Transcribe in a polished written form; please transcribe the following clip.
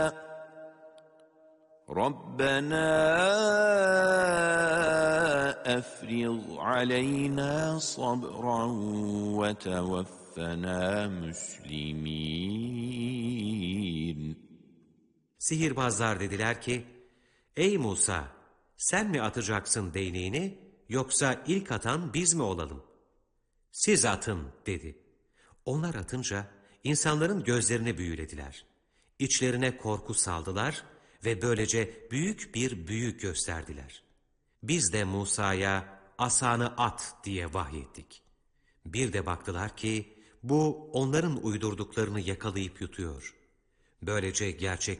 رَبَّنَا أَفْرِغْ عَلَيْنَا صَبْرًا وَتَوَفَّنَا مُسْلِمِينَ. Sihirbazlar dediler ki, ey Musa, sen mi atacaksın değneğini, yoksa ilk atan biz mi olalım? Siz atın dedi. Onlar atınca insanların gözlerini büyülediler. İçlerine korku saldılar ve böylece büyük bir büyü gösterdiler. Biz de Musa'ya asanı at diye vahyettik. Bir de baktılar ki bu onların uydurduklarını yakalayıp yutuyor. Böylece gerçek